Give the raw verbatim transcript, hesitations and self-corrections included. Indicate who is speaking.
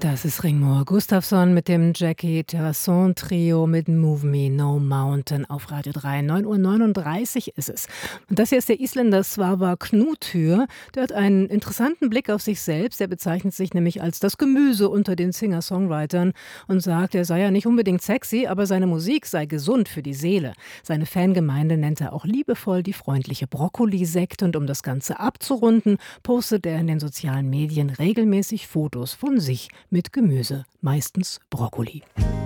Speaker 1: Das ist Rigmor Gustafsson mit dem Jackie Terrasson Trio mit Move Me No Mountain auf Radio drei. neun Uhr neununddreißig ist es. Und das hier ist der Isländer Svavar Knútur. Der hat einen interessanten Blick auf sich selbst. Er bezeichnet sich nämlich als das Gemüse unter den Singer-Songwritern und sagt, er sei ja nicht unbedingt sexy, aber seine Musik sei gesund für die Seele. Seine Fangemeinde nennt er auch liebevoll die freundliche Brokkoli-Sekte. Und um das Ganze abzurunden, postet er in den sozialen Medien regelmäßig Fotos von sich mit Gemüse, meistens Brokkoli.